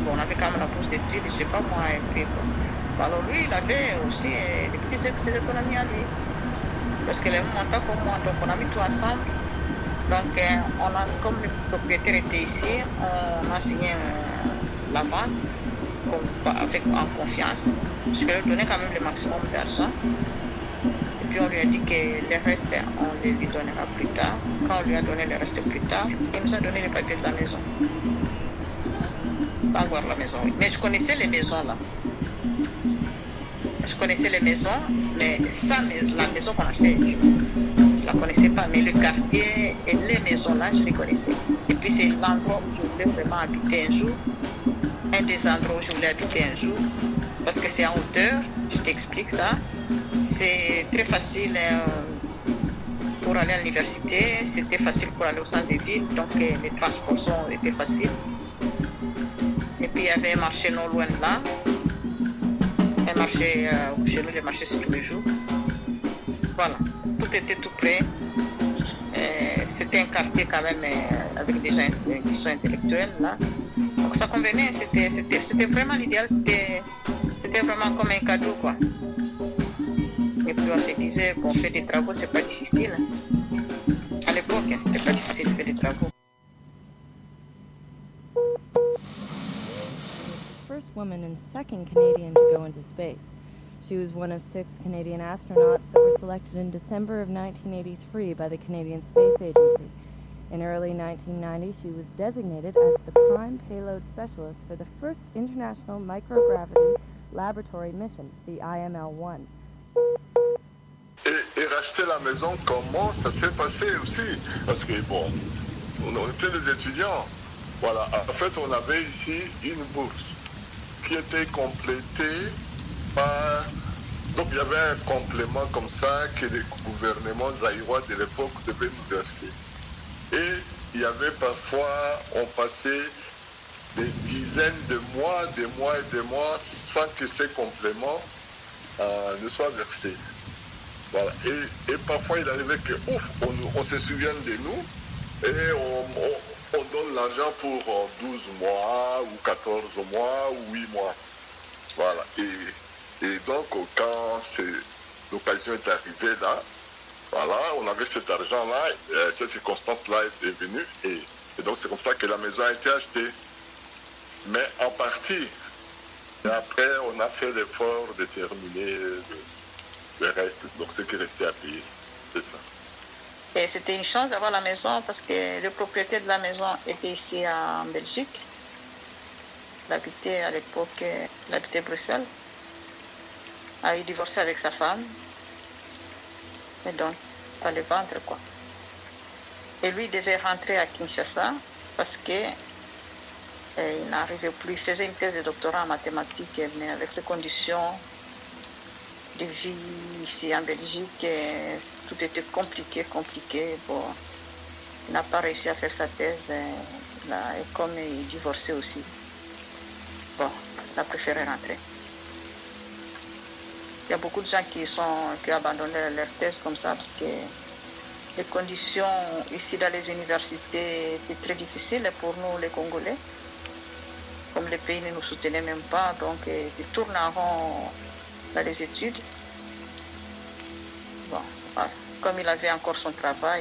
bon, on avait quand même la bourse d'études, je sais pas moi, et puis bon. Alors lui, il avait aussi des petits excès d'économie à lui. Parce que les montants comme moi, donc on a mis tout ensemble. Donc on a, comme le propriétaire était ici, on a signé la vente en confiance. Parce qu'il lui donnait quand même le maximum d'argent. Et puis on lui a dit que le reste, on le lui donnera plus tard. Quand on lui a donné le reste plus tard, il nous a donné les papiers de la maison. Sans voir la maison, oui. Mais je connaissais les maisons là. Je connaissais les maisons, mais ça, la maison qu'on achetait, je ne la connaissais pas. Mais le quartier et les maisons là, je les connaissais. Et puis c'est l'endroit où je voulais vraiment habiter un jour. Un des endroits où je voulais habiter un jour. Parce que c'est en hauteur, je t'explique ça. C'est très facile pour aller à l'université, c'était facile pour aller au centre de ville, donc les transports étaient faciles. Et puis il y avait un marché non loin de là. Un marché, chez nous, les marchés c'est tous les jours. Voilà, tout était tout près. C'était un quartier quand même avec des gens qui sont intellectuels là. Donc ça convenait, c'était vraiment l'idéal, c'était vraiment comme un cadeau quoi. Et puis on se disait, bon, faire des travaux, c'est pas difficile. À l'époque, c'était pas difficile de faire des travaux. First woman and second Canadian to go into space. She was one of 6 Canadian astronauts that were selected in December of 1983 by the Canadian Space Agency. In early 1990, she was designated as the prime payload specialist for the first international microgravity laboratory mission, the IML-1. Et racheter la maison, comment ça s'est passé aussi? Parce que bon, on était des étudiants. Voilà, en fait, on avait ici une bourse qui était complétée par... Donc il y avait un complément comme ça que les gouvernements zaïrois de l'époque devaient nous verser. Et il y avait parfois, on passait des dizaines de mois et des mois sans que ces compléments ne soient versés. Voilà. Et parfois il arrivait que, on se souvienne de nous et on donne l'argent pour 12 mois ou 14 mois ou 8 mois. Voilà. Et donc, quand l'occasion est arrivée là, voilà, on avait cet argent-là, cette circonstance-là est venue, et donc c'est comme ça que la maison a été achetée. Mais en partie, et après, on a fait l'effort de terminer le reste, donc ce qui restait à payer, c'est ça. Et c'était une chance d'avoir la maison parce que le propriétaire de la maison était ici en Belgique. Il habitait à l'époque, il habitait Bruxelles. A eu divorcé avec sa femme. Et donc, il fallait vendre quoi. Et lui devait rentrer à Kinshasa parce que il n'arrivait plus. Il faisait une thèse de doctorat en mathématiques, mais avec les conditions de vie ici en Belgique, tout était compliqué. Bon, il n'a pas réussi à faire sa thèse. Là, et comme il divorçait aussi, bon, il a préféré rentrer. Il y a beaucoup de gens qui ont abandonné leur thèse comme ça parce que les conditions ici dans les universités étaient très difficiles pour nous les Congolais. Comme les pays ne nous soutenaient même pas, donc ils tournent en rond dans les études. Bon, voilà. Comme il avait encore son travail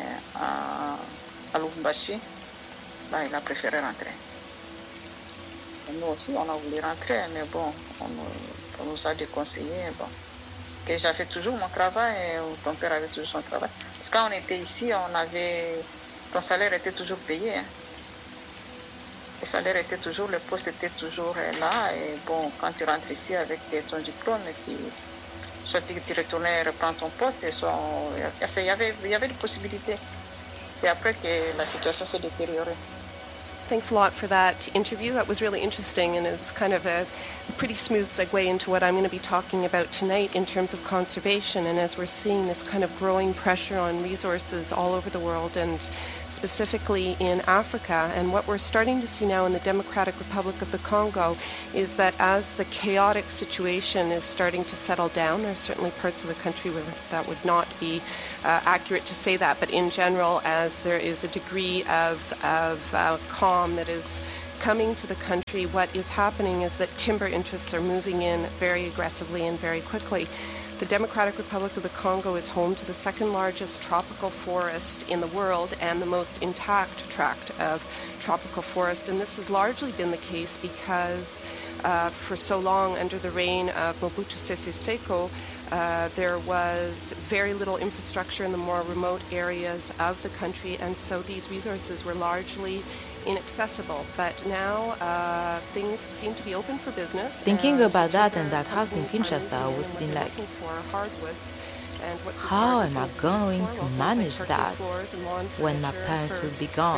à Lubumbashi, ben, il a préféré rentrer. Et nous aussi, on a voulu rentrer, mais bon, on nous a déconseillé. Bon, que j'avais toujours mon travail, et ton père avait toujours son travail. Parce que quand on était ici, ton salaire était toujours payé. Hein. Le salaire était toujours, le poste était toujours là. Et bon, quand tu rentres ici avec ton diplôme, et puis, soit tu retournais reprendre ton poste, soit il y avait des possibilités. C'est après que la situation s'est détériorée. Thanks a lot for that interview. That was really interesting and is kind of a pretty smooth segue into what I'm going to be talking about tonight in terms of conservation. And as we're seeing this kind of growing pressure on resources all over the world and specifically in Africa, and what we're starting to see now in the Democratic Republic of the Congo is that as the chaotic situation is starting to settle down, there are certainly parts of the country where that would not be accurate to say that, but in general, as there is a degree of calm that is coming to the country, what is happening is that timber interests are moving in very aggressively and very quickly. The Democratic Republic of the Congo is home to the second largest tropical forest in the world and the most intact tract of tropical forest. And this has largely been the case because for so long under the reign of Mobutu Sese Seko, there was very little infrastructure in the more remote areas of the country, and so these resources were largely inaccessible. But now things seem to be open for business. Thinking about that and that house in Kinshasa, I was been like, how am I going to manage that when my parents will be gone?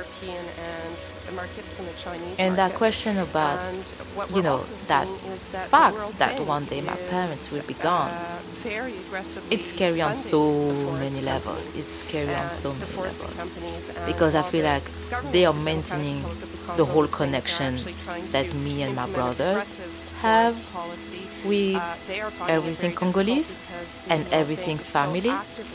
And that question about, that fact that one day my parents will be gone, it's scary on so many levels. It's scary on so many levels. Because I feel like they are maintaining the whole connection that me and my brothers have with everything Congolese and everything family.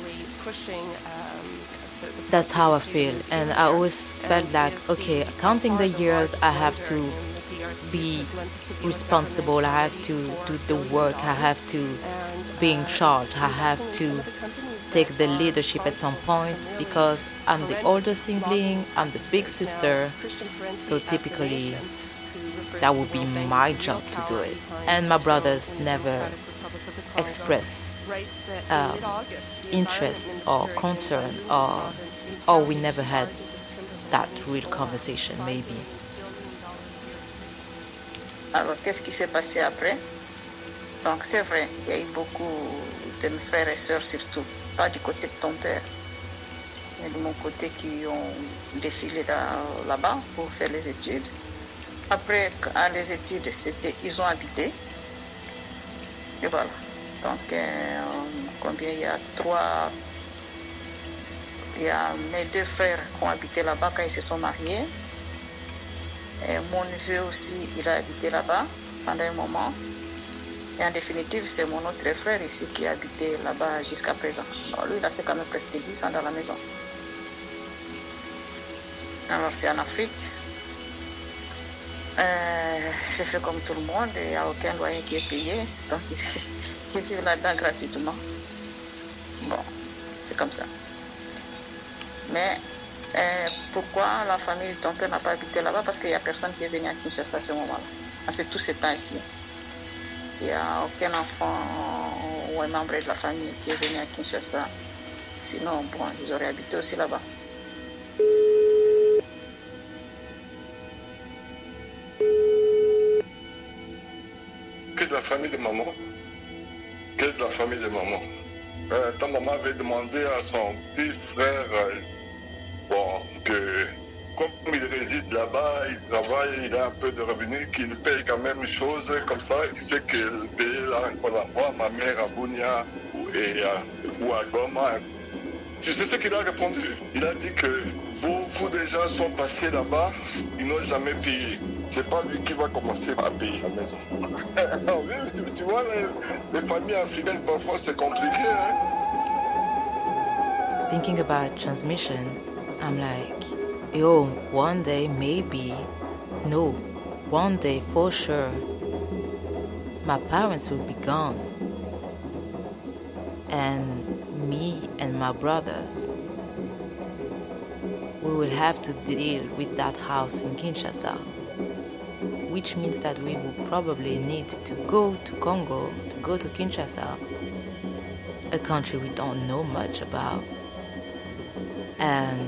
That's how I feel. And I always felt like, okay, counting the years, I have to be responsible. I have to do the work. I have to be in charge. I have to take the leadership at some point because I'm the older sibling, I'm the big sister. So typically, that would be my job to do it. And my brothers never express interest or concern, or we never had that real conversation, maybe. Alors, qu'est-ce qui s'est passé après? Donc, c'est vrai, il y a eu beaucoup de mes frères et sœurs, surtout, pas du côté de ton père, mais de mon côté, qui ont défilé là-bas pour faire les études. Après, les études, ils ont habité. Et voilà. Donc, combien il y a il y a mes deux frères qui ont habité là-bas quand ils se sont mariés. Et mon neveu aussi, il a habité là-bas pendant un moment. Et en définitive, c'est mon autre frère ici qui a habité là-bas jusqu'à présent. Alors, lui, il a fait quand même presque 10 ans dans la maison. Alors, c'est en Afrique. J'ai fait comme tout le monde, il n'y a aucun loyer qui est payé, donc je vis là-dedans gratuitement. Bon, c'est comme ça. Mais pourquoi la famille de ton père n'a pas habité là-bas? Parce qu'il n'y a personne qui est venu à Kinshasa à ce moment-là. On fait tout ce temps ici. Il n'y a aucun enfant ou un membre de la famille qui est venu à Kinshasa. Sinon, bon, ils auraient habité aussi là-bas. Que de la famille de maman. Que de la famille de maman. Ta maman avait demandé à son petit frère que comme il réside là-bas, il travaille, il a un peu de revenus, qu'il paye quand même une chose comme ça. Il sait que le pays là, on l'envoie ma mère à Bunia ou à Goma. Tu sais ce qu'il a répondu? Il a dit que beaucoup de gens sont passés là-bas, ils n'ont jamais payé. C'est pas lui qui va commencer à payer la maison. Oui, tu vois, les familles africaines, parfois, c'est compliqué. Hein? Thinking about transmission, I'm like, yo, one day, maybe, no, one day, for sure, my parents will be gone. And me and my brothers, we will have to deal with that house in Kinshasa, which means that we will probably need to go to Congo, to go to Kinshasa, a country we don't know much about, and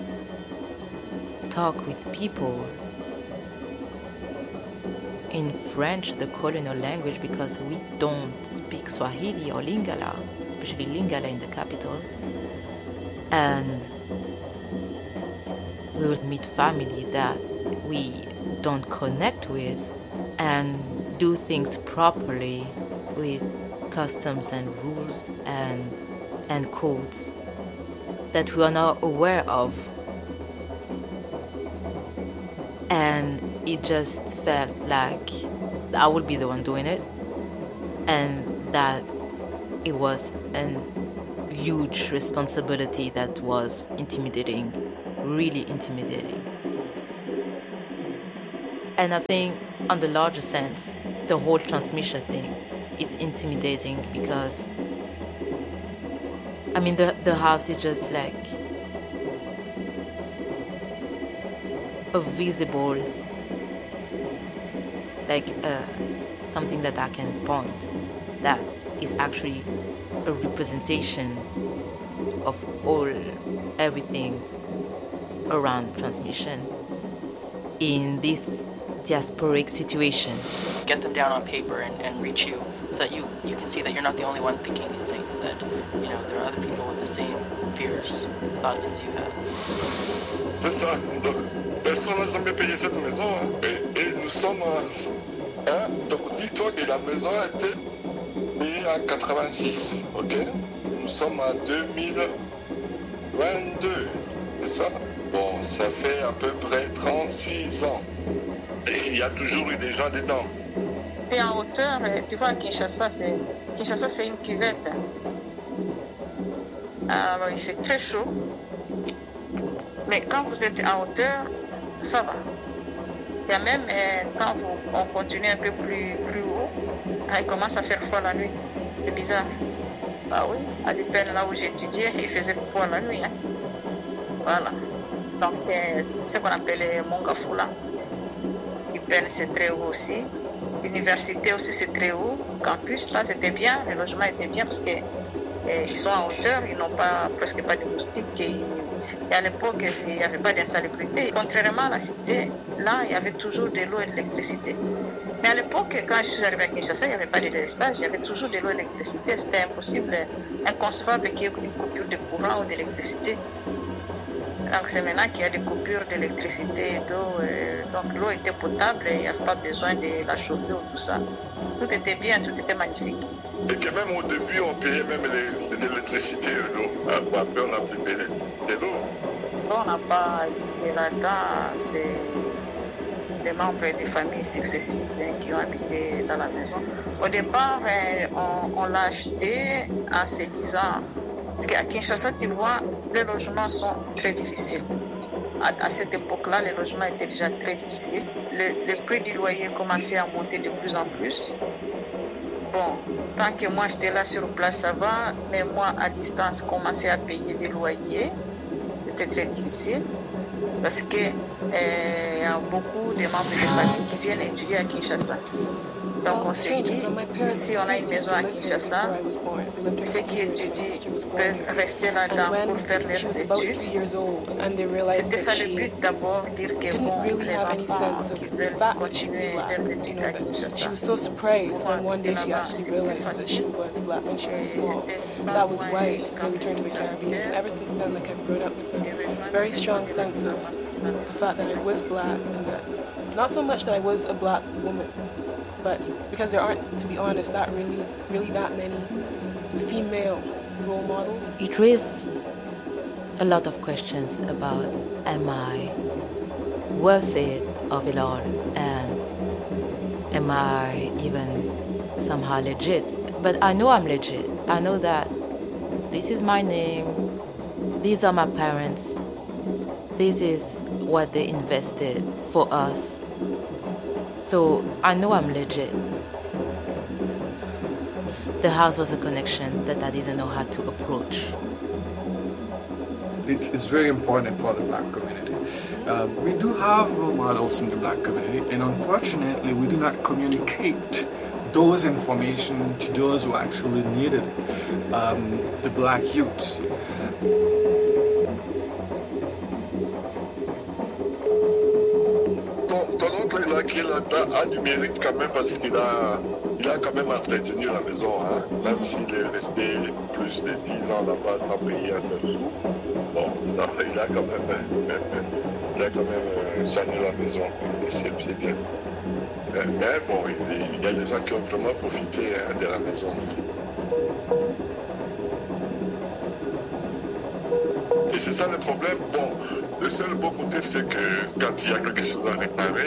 talk with people in French, the colonial language, because we don't speak Swahili or Lingala, especially Lingala in the capital. And we will meet family that we don't connect with and do things properly with customs and rules and codes that we are not aware of. And it just felt like I would be the one doing it, and that it was a huge responsibility that was intimidating, really intimidating. And I think on the larger sense, the whole transmission thing is intimidating because, I mean, the house is just like a visible, like something that I can point that is actually a representation of everything around transmission in this diasporic situation. Get them down on paper and reach you so that you can see that you're not the only one thinking these things, that, you know, there are other people with the same fears, thoughts as you have. C'est ça. Donc, personne n'a jamais payé cette maison. Hein. Et nous sommes... donc dis-toi que la maison a été payée en 86, ok? Nous sommes en 2022, c'est ça? Bon, ça fait à peu près 36 ans. Et il y a toujours eu des gens dedans. Et en hauteur, tu vois, Kinshasa, c'est une cuvette. Alors, il fait très chaud. Mais quand vous êtes en hauteur, ça va. Il y a même, quand on continue un peu plus haut, il commence à faire froid la nuit. C'est bizarre. Bah oui, à l'UPEN, là où j'étudiais, il faisait froid la nuit. Hein. Voilà. Donc, c'est ce qu'on appelle les Mongafula. l'UPEN, c'est très haut aussi. L'université aussi, c'est très haut. Campus, là, c'était bien. Le logement était bien parce qu'ils sont en hauteur. Ils n'ont presque pas de moustiques. Et à l'époque, il n'y avait pas d'insalubrité. Contrairement à la cité, là, il y avait toujours de l'eau et de l'électricité. Mais à l'époque, quand je suis arrivée à Kinshasa, il n'y avait pas de délestage. Il y avait toujours de l'eau et de l'électricité. C'était impossible, inconcevable qu'il y ait une coupure de courant ou d'électricité. Donc c'est maintenant qu'il y a des coupures d'électricité et d'eau. Donc l'eau était potable et il n'y a pas besoin de la chauffer ou tout ça. Tout était bien, tout était magnifique. Et que même au début, on payait même l'électricité et l'eau. Après, on n'a plus payé l'eau. Sinon, on n'a pas été là-dedans. C'est des membres des familles successives qui ont habité dans la maison. Au départ, on l'a acheté en se disant... Parce qu'à Kinshasa, tu vois, les logements sont très difficiles. À cette époque-là, les logements étaient déjà très difficiles. Le prix du loyer commençait à monter de plus en plus. Bon, tant que moi j'étais là sur place, ça va, mais moi à distance, commençais à payer des loyers. C'était très difficile. Parce qu'il y a beaucoup de membres de famille qui viennent étudier à Kinshasa. Donc on s'est dit, si on a une maison à Kinshasa, ceux qui étudient peuvent rester là-dedans pour faire leurs études. C'était ça le but d'abord, dire que bon, les enfants qui veulent continuer leurs études à Kinshasa. She was so surprised when one day she actually realized that she was black when she was small. That was white when we returned to the Caribbean. And ever since then, like, I've grown up with a very strong sense of the fact that I was black, and that not so much that I was a black woman, but because there aren't, to be honest, that really that many female role models. It raised a lot of questions about, am I worth it of it all, and am I even somehow legit? But I know I'm legit. I know that this is my name, these are my parents, this is what they invested for us. So I know I'm legit. The house was a connection that I didn't know how to approach. It's very important for the black community. We do have role models in the black community, and unfortunately we do not communicate those information to those who actually needed it, the black youths. Il a du mérite quand même parce qu'il a quand même entretenu la maison, hein, même s'il est resté plus de 10 ans là-bas sans payer un seul sou. Bon, il a quand même soigné la maison, c'est bien. Mais bon, il y a des gens qui ont vraiment profité de la maison. Et c'est ça le problème. Bon, le seul beau côté, c'est que quand il y a quelque chose à réparer,